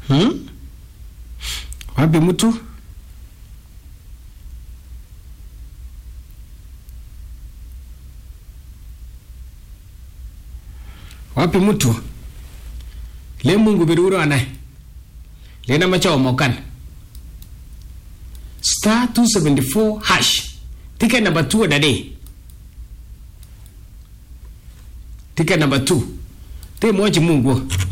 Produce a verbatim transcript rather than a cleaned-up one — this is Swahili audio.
Hmm? Wapi mtu? Wapi mtu? Le Mungu biruro anaye. Lena macha omokan. Star two seventy-four hash. Ticket number two of the day. Ticket number two. Te mochi Mungu.